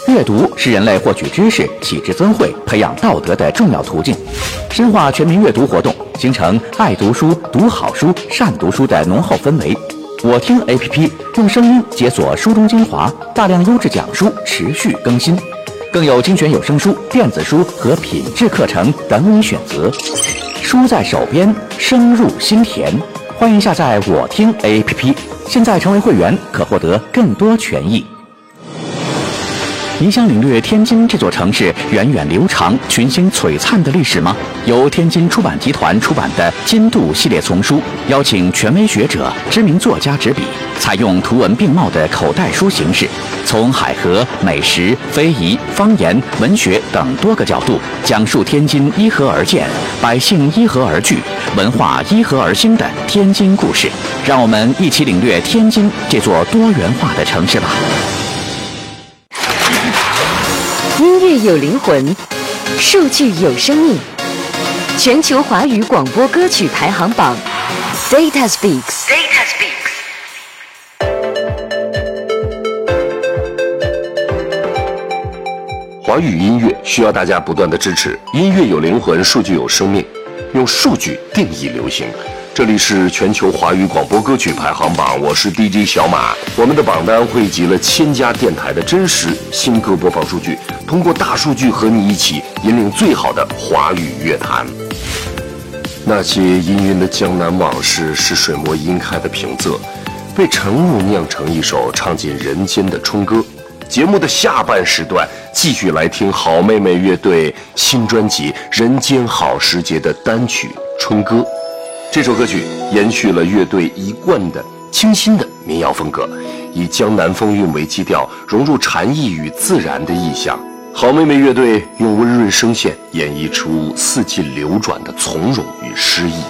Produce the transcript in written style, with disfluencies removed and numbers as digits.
阅读是人类获取知识、启智增慧、培养道德的重要途径。深化全民阅读活动，形成爱读书、读好书、善读书的浓厚氛围。我听 APP 用声音解锁书中精华，大量优质讲书持续更新，更有精选有声书、电子书和品质课程等你选择。书在手边，声入心田。欢迎下载我听 APP， 现在成为会员可获得更多权益。你想领略天津这座城市源远流长、群星璀璨的历史吗？由天津出版集团出版的《金度》系列丛书，邀请权威学者、知名作家执笔，采用图文并茂的口袋书形式，从海河、美食、非遗、方言、文学等多个角度，讲述天津依河而建、百姓依河而聚、文化依河而兴的天津故事。让我们一起领略天津这座多元化的城市吧。 音乐有灵魂，数据有生命。全球华语广播歌曲排行榜 Data Speaks。 华语音乐需要大家不断的支持。音乐有灵魂，数据有生命，用数据定义流行。这里是全球华语广播歌曲排行榜，我是 DJ 小马。我们的榜单汇集了1000家电台的真实新歌播放数据，通过大数据和你一起引领最好的华语乐坛。那些氤氲的江南往事，是水墨洇开的平仄，被晨雾酿成一首唱尽人间的春歌。节目的下半时段，继续来听好妹妹乐队新专辑《人间好时节》的单曲《春歌》。这首歌曲延续了乐队一贯的清新的民谣风格，以江南风韵为基调，融入禅意与自然的意象。好妹妹乐队用温润声线演绎出四季流转的从容与诗意。